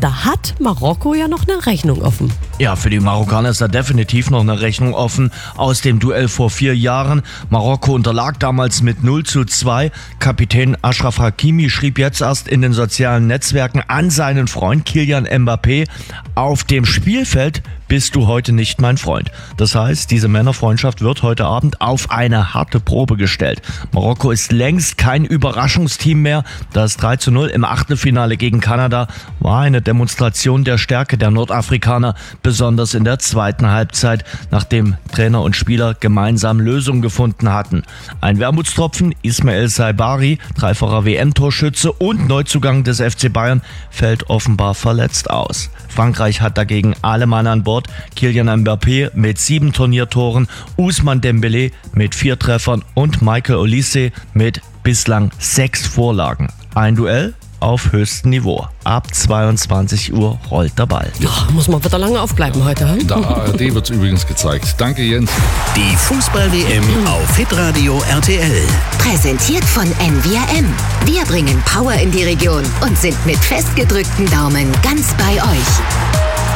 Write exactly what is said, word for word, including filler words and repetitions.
da hat Marokko ja noch eine Rechnung offen. Ja, für die Marokkaner ist da definitiv noch eine Rechnung offen aus dem Duell vor vier Jahren. Marokko unterlag damals mit null zu zwei. Kapitän Achraf Hakimi schrieb jetzt erst in den sozialen Netzwerken an seinen Freund Kylian Mbappé: Auf dem Spielfeld bist du heute nicht mein Freund. Das heißt, diese Männerfreundschaft wird heute Abend auf eine harte Probe gestellt. Marokko ist längst kein Überraschungsteam mehr. Das drei zu null im Achtelfinale gegen Kanada war eine Demonstration der Stärke der Nordafrikaner, besonders in der zweiten Halbzeit, nachdem Trainer und Spieler gemeinsam Lösungen gefunden hatten. Ein Wermutstropfen: Ismail Saibari, dreifacher W M-Torschütze und Neuzugang des F C Bayern, fällt offenbar verletzt aus. Frankreich hat dagegen alle Mann an Bord. Kylian Mbappé mit sieben Turniertoren, Ousmane Dembélé mit vier Treffern und Michael Olise mit bislang sechs Vorlagen. Ein Duell auf höchstem Niveau. Ab zweiundzwanzig Uhr rollt der Ball. Oh, muss man wieder lange aufbleiben heute. Hm? In der A R D wird es übrigens gezeigt. Danke, Jens. Die Fußball-W M auf Hitradio R T L. Präsentiert von N V R M. Wir bringen Power in die Region und sind mit festgedrückten Daumen ganz bei euch.